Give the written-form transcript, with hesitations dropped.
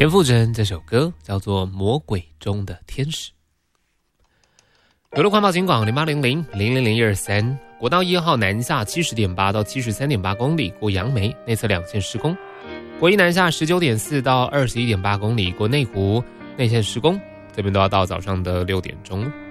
田馥甄这首歌叫做《魔鬼中的天使》。有了环保警广0800000123，国道1号南下70.8到73.8公里过杨梅内侧2线施工，国一南下19.4到21.8公里过内湖内线施工，这边都要到早上的6点钟。